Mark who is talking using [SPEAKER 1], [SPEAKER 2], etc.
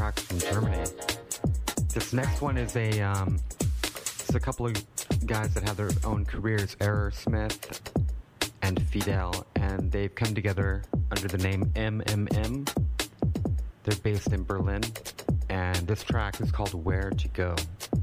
[SPEAKER 1] tracks from Germany. This next one is it's a couple of guys that have their own careers, Aerosmith and Fidel, and they've come together under the name MMM. They're based in Berlin, and this track is called Where to Go.